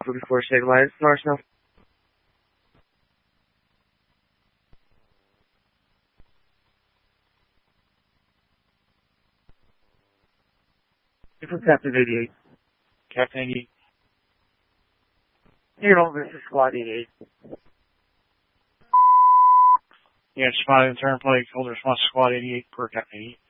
before stabilize, Arsenal. This is Captain 88. Captain 88. Hero, this is Squad 88. Yeah, responding to turn play, hold the response to Squad 88 per Captain 88.